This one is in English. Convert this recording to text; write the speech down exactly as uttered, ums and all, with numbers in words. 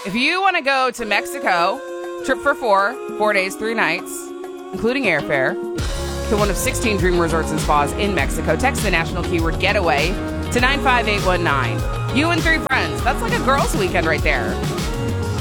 If you want to go to Mexico, trip for four, four days, three nights, including airfare, to one of sixteen dream resorts and spas in Mexico, text the national keyword getaway to nine five eight one nine. You and three friends. That's like a girls' weekend right there.